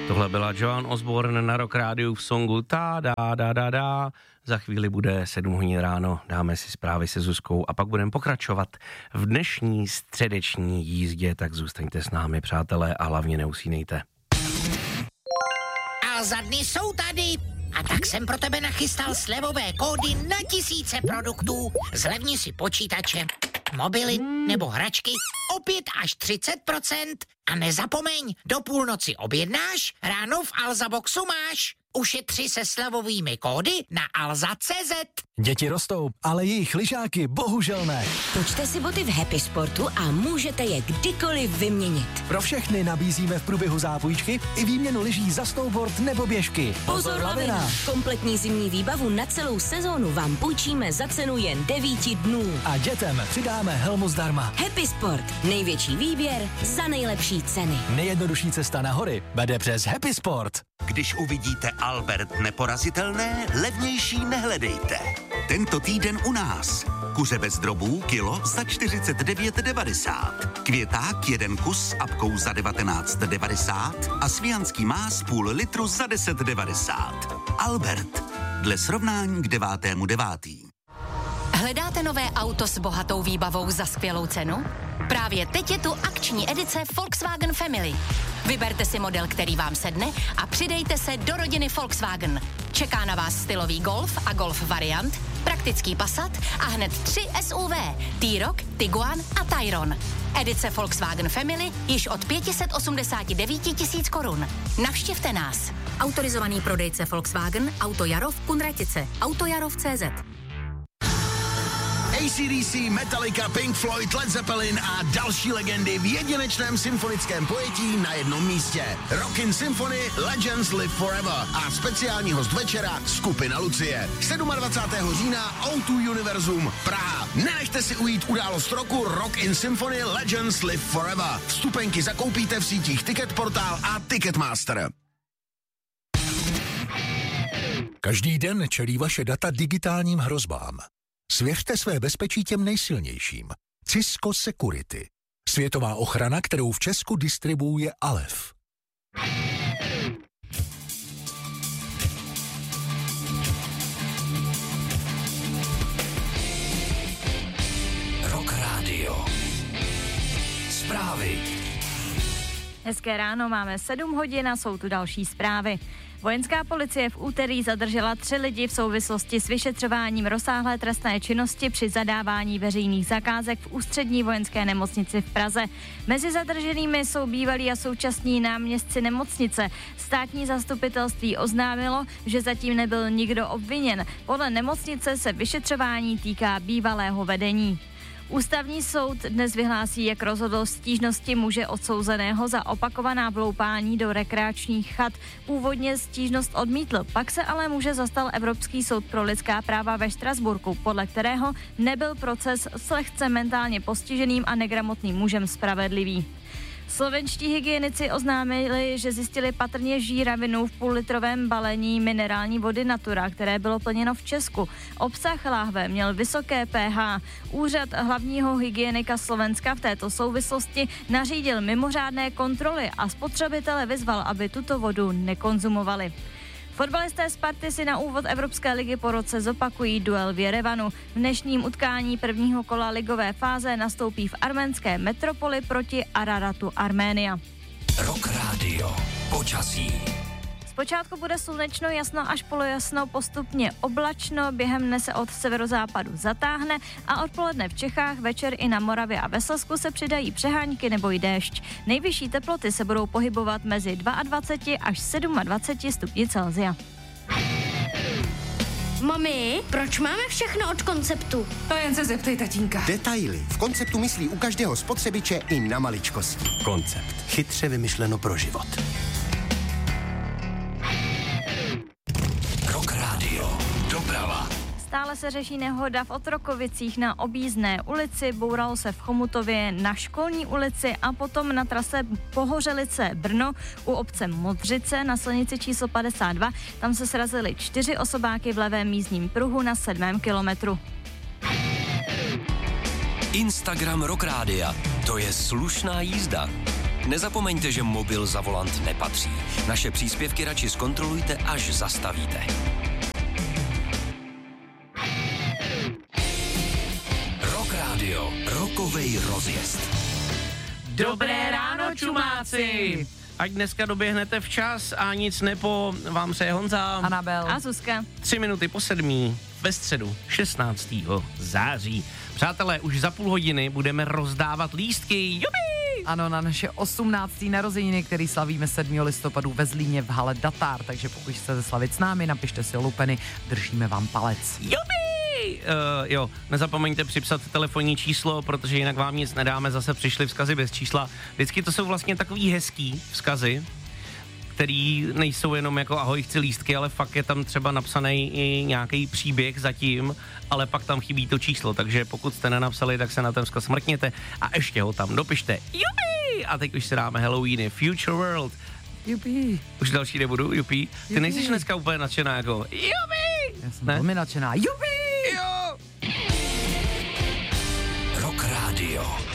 Tohle byla Joan Osborne na Rock Rádiu v songu Ta da da da da. Za chvíli bude 7 hodin ráno, dáme si zprávy se Zuzkou a pak budeme pokračovat v dnešní středeční jízdě, tak zůstaňte s námi, přátelé, a hlavně neusínejte. A za dny jsou tady. A tak jsem pro tebe nachystal slevové kódy na tisíce produktů. Zlevni si počítače, mobily nebo hračky o 5 až 30%. A nezapomeň, do půlnoci objednáš, ráno v Alza Boxu máš. Ušetři se slevovými kódy na alza.cz. Děti rostou, ale jejich lyžáky bohužel ne. Točte si boty v Happy Sportu a můžete je kdykoliv vyměnit. Pro všechny nabízíme v průběhu zápůjčky i výměnu lyží za snowboard nebo běžky. Pozor, lavina! Kompletní zimní výbavu na celou sezónu vám půjčíme za cenu jen 9 dnů. A dětem přidáme helmu zdarma. Happy Sport. Největší výběr za nejlepší ceny. Nejjednodušší cesta na hory vede přes Happy Sport. Když uvidíte Albert neporazitelné, levnější nehledejte. Tento týden u nás. Kuře bez drobů kilo za 49,90. Květák 1 kus s apkou za 19,90 a svijanský más půl litru za 10,90. Albert. Dle srovnání k 9.9. Hledáte nové auto s bohatou výbavou za skvělou cenu? Právě teď je tu akční edice Volkswagen Family. Vyberte si model, který vám sedne a přidejte se do rodiny Volkswagen. Čeká na vás stylový Golf a Golf variant, praktický Passat a hned 3 SUV, T-Roc, Tiguan a Tayron. Edice Volkswagen Family již od 589 000 korun. Navštivte nás. Autorizovaný prodejce Volkswagen, Auto Jarov, Kunratice, Autojarov.cz. AC/DC, Metallica, Pink Floyd, Led Zeppelin a další legendy v jedinečném symfonickém pojetí na jednom místě. Rockin' Symphony Legends Live Forever a speciální host večera skupina Lucie. 27. října O2 Univerzum Praha. Nenechte si ujít událost roku Rockin' Symphony Legends Live Forever. Vstupenky zakoupíte v sítích Ticketportal a Ticketmaster. Každý den čelí vaše data digitálním hrozbám. Svěřte své bezpečí těm nejsilnějším. Cisco Security. Světová ochrana, kterou v Česku distribuuje Alef. Rock Radio. Zprávy. Hezké ráno, máme 7 hodin a jsou tu další zprávy. Vojenská policie v úterý zadržela 3 lidi v souvislosti s vyšetřováním rozsáhlé trestné činnosti při zadávání veřejných zakázek v Ústřední vojenské nemocnici v Praze. Mezi zadrženými jsou bývalí a současní náměstci nemocnice. Státní zastupitelství oznámilo, že zatím nebyl nikdo obviněn. Podle nemocnice se vyšetřování týká bývalého vedení. Ústavní soud dnes vyhlásí, jak rozhodl stížnosti muže odsouzeného za opakovaná vloupání do rekreačních chat. Původně stížnost odmítl, pak se ale muže zastal Evropský soud pro lidská práva ve Štrasburku, podle kterého nebyl proces s lehce mentálně postiženým a negramotným mužem spravedlivý. Slovenští hygienici oznámili, že zjistili patrně žíravinu v půllitrovém balení minerální vody Natura, které bylo plněno v Česku. Obsah láhve měl vysoké pH. Úřad hlavního hygienika Slovenska v této souvislosti nařídil mimořádné kontroly a spotřebitele vyzval, aby tuto vodu nekonzumovali. Fotbalisté Sparty si na úvod Evropské ligy po roce zopakují duel v Jerevanu. V dnešním utkání prvního kola ligové fáze nastoupí v arménské metropoli proti Araratu Arménia. Rock Radio. Počasí. Zpočátku bude slunečno, jasno až polojasno, postupně oblačno, během dne se od severozápadu zatáhne a odpoledne v Čechách, večer i na Moravě a ve Slezsku se přidají přehánky nebo i déšť. Nejvyšší teploty se budou pohybovat mezi 22 až 27 stupni Celsia. Mami, proč máme všechno od Konceptu? To jen se zeptej tatínka. Detaily. V Konceptu myslí u každého spotřebiče i na maličkosti. Koncept. Chytře vymyšleno pro život. Rock Radio. Doprava. Stále se řeší nehoda v Otrokovicích na Objízdné ulici, bouralo se v Chomutově na Školní ulici a potom na trase Pohořelice Brno u obce Modřice na silnici číslo 52. Tam se srazily 4 osobáky v levém jízdním pruhu na 7. kilometru. Instagram Rock Rádia. To je slušná jízda. Nezapomeňte, že mobil za volant nepatří. Naše příspěvky radši zkontrolujte, až zastavíte. Rock Radio. Rockovej rozjezd. Dobré ráno, čumáci! Ať dneska doběhnete včas a nic nepo, vám přeje Honza. Anabel. A Zuzka. 3 minuty po 7. ve středu 16. září. Přátelé, už za půl hodiny budeme rozdávat lístky. Jubi! Ano, na naše 18. narozeniny, který slavíme 7. listopadu ve Zlíně v hale Datar, takže pokud chcete slavit s námi, napište si o lupeny, držíme vám palec. Jubi! Jo, nezapomeňte připsat telefonní číslo, protože jinak vám nic nedáme, zase přišly vzkazy bez čísla. Vždycky to jsou vlastně takový hezký vzkazy, který nejsou jenom jako ahoj, chci lístky, ale fakt je tam třeba napsaný i nějaký příběh zatím, ale pak tam chybí to číslo, takže pokud jste nenapsali, tak se na ten vzkaz mrkněte a ještě ho tam dopište. Jupi! A teď už si dáme Halloweeny, Future World. Jupi. Už další nebudu, jupi. Ty nejsi dneska úplně nadšená jako jupi! Já jsem velmi nadšená. Jupi! Jo! Rock Radio.